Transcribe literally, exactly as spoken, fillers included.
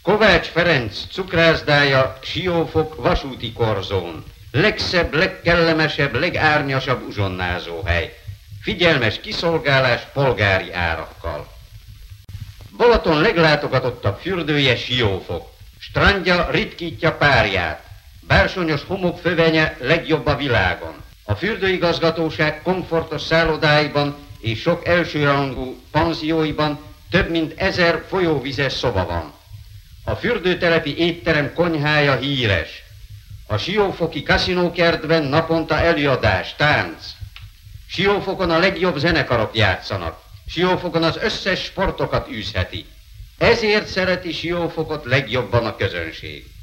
Kovács Ferenc cukrászdája Siófok vasúti korzón. Legszebb, legkellemesebb, legárnyasabb uzsonnázóhely. Figyelmes kiszolgálás polgári árakkal. Balaton leglátogatottabb fürdője Siófok. Strandja ritkítja párját. Bársonyos homokfövenye legjobb a világon. A fürdőigazgatóság komfortos szállodáiban és sok elsőrangú panzióiban több mint ezer folyóvizes szoba van. A fürdőtelepi étterem konyhája híres. A siófoki kaszinókertben naponta előadás, tánc. Siófokon a legjobb zenekarok játszanak. Siófokon az összes sportokat űzheti. Ezért szereti Siófokot legjobban a közönség.